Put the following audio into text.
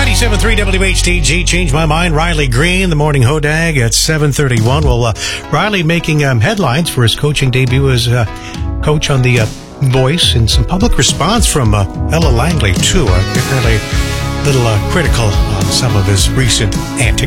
97.3 WHTG, Change My Mind. Riley Green, the morning hodag at 7:31. Well, Riley making headlines for his coaching debut as coach on The Voice, and some public response from Ella Langley, too. Apparently a little critical on some of his recent antics.